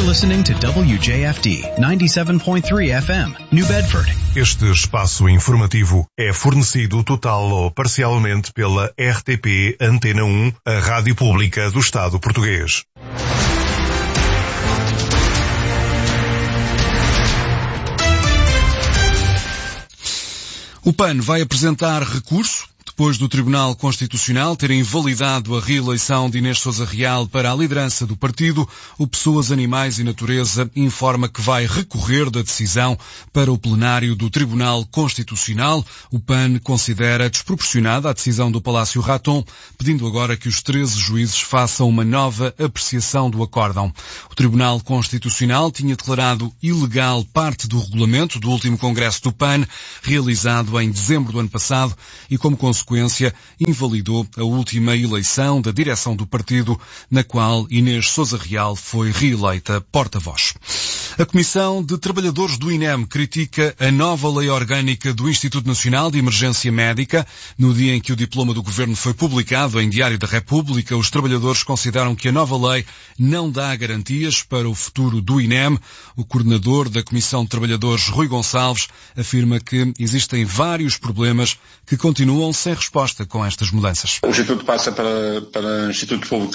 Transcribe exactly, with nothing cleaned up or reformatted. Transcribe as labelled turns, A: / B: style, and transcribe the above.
A: listening to W J F D ninety-seven point three F M, New Bedford.
B: Este espaço informativo é fornecido total ou parcialmente pela R T P Antena um, a rádio pública do Estado português.
C: O P A N vai apresentar recurso depois do Tribunal Constitucional ter invalidado a reeleição de Inês Sousa Real para a liderança do partido. O Pessoas, Animais e Natureza informa que vai recorrer da decisão para o plenário do Tribunal Constitucional. O P A N considera desproporcionada a decisão do Palácio Raton, pedindo agora que os treze juízes façam uma nova apreciação do acórdão. O Tribunal Constitucional tinha declarado ilegal parte do regulamento do último congresso do P A N, realizado em dezembro do ano passado, e como consequência invalidou a última eleição da direção do partido, na qual Inês Sousa Real foi reeleita porta-voz. A Comissão de Trabalhadores do I N E M critica a nova lei orgânica do Instituto Nacional de Emergência Médica. No dia em que o diploma do Governo foi publicado em Diário da República, os trabalhadores consideram que a nova lei não dá garantias para o futuro do I N E M. O coordenador da Comissão de Trabalhadores, Rui Gonçalves, afirma que existem vários problemas que continuam sem resposta com estas mudanças.
D: O Instituto passa para, para Instituto Público